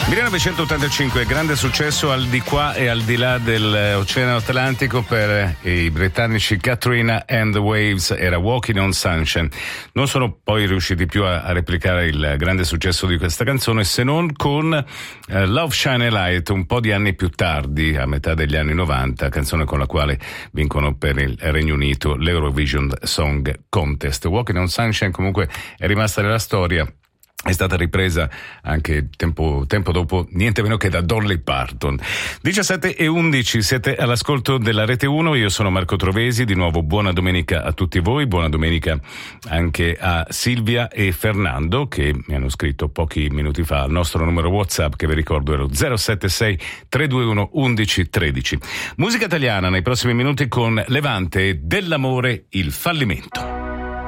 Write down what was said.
1985, grande successo al di qua e al di là dell'Oceano Atlantico per i britannici Katrina and the Waves, era Walking on Sunshine. Non sono poi riusciti più a replicare il grande successo di questa canzone, se non con Love Shine a Light, un po' di anni più tardi, a metà degli anni 90, canzone con la quale vincono per il Regno Unito l'Eurovision Song Contest. Walking on Sunshine comunque è rimasta nella storia. È stata ripresa anche tempo dopo, niente meno che da Dolly Parton. 17:11, siete all'ascolto della Rete 1, io sono Marco Trovesi, di nuovo buona domenica a tutti voi, buona domenica anche a Silvia e Fernando che mi hanno scritto pochi minuti fa al nostro numero WhatsApp, che vi ricordo è lo 076 321 1113. Musica italiana nei prossimi minuti con Levante, Dell'amore il fallimento.